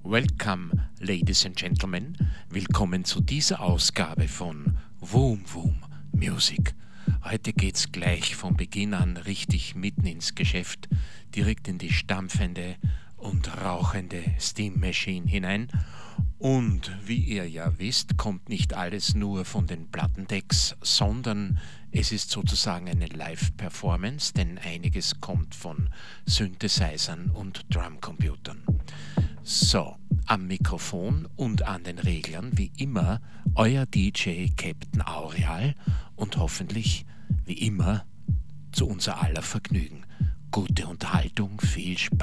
Welcome, ladies and gentlemen. Willkommen zu dieser Ausgabe von Voom Voom Music. Heute geht's gleich von Beginn an richtig mitten ins Geschäft, direkt in die stampfende und rauchende Steam Machine hinein. Und wie ihr ja wisst, kommt nicht alles nur von den Plattendecks, sondern es ist sozusagen eine Live-Performance, denn einiges kommt von Synthesizern und Drumcomputern. So, am Mikrofon und an den Reglern wie immer euer DJ Captain Aureal und hoffentlich wie immer zu unser aller Vergnügen. Gute Unterhaltung, viel Spaß.